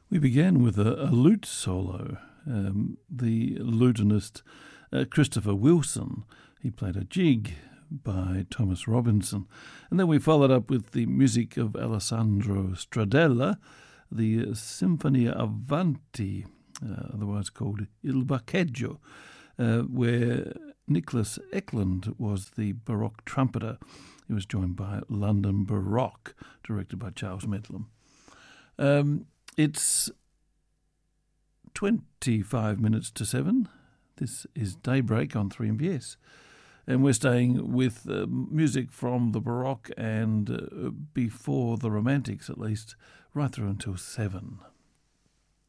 We began with a lute solo. The lutenist Christopher Wilson, he played a jig by Thomas Robinson. And then we followed up with the music of Alessandro Stradella, the Sinfonia Avanti, otherwise called Il Baccheggio, where Nicholas Eklund was the Baroque trumpeter. He was joined by London Baroque, directed by Charles Medlam. It's 25 minutes to 7. This is Daybreak on 3MBS. And we're staying with music from the Baroque and before the Romantics, at least, right through until 7.